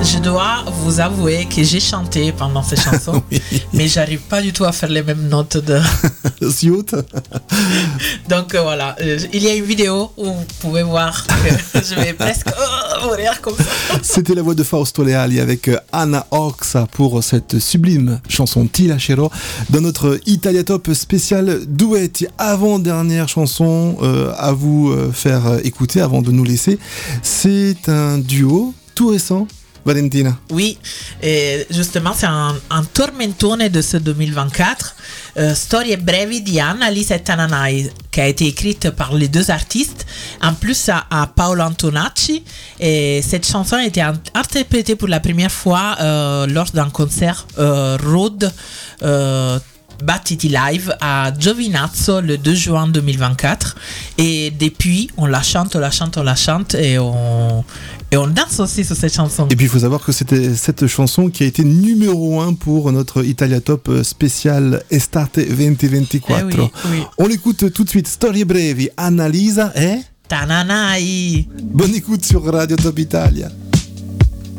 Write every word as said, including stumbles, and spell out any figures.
je dois vous avouer que j'ai chanté pendant ces chansons, Oui. mais j'arrive pas du tout à faire les mêmes notes de. Si haute. Donc euh, voilà, euh, il y a une vidéo où vous pouvez voir que je vais presque oh, mourir comme ça. C'était la voix de Fausto Leali avec euh, Anna Orxa pour cette sublime chanson Ti lascerò dans notre Italia Top spécial duetti, avant-dernière chanson euh, à vous euh, faire euh, écouter avant de nous laisser. C'est un duo tout récent, Valentina. Oui, et justement, c'est un, un tormentone de ce deux mille vingt-quatre, euh, Storie brevi di Annalisa e Tananai, qui a été écrite par les deux artistes, en plus à, à Paolo Antonacci. Et cette chanson a été in- interprétée pour la première fois euh, lors d'un concert euh, Road euh, Battiti Live à Giovinazzo le deux juin deux mille vingt-quatre. Et depuis, on la chante, on la chante, on la chante et on, et on danse aussi sur cette chanson. Et puis il faut savoir que c'était cette chanson qui a été numéro un pour notre Italia Top spécial Estate vingt vingt-quatre. Eh oui, oui. On l'écoute tout de suite. Storie brevi, Annalisa et... Tananai! Bonne écoute sur Radio Top Italia.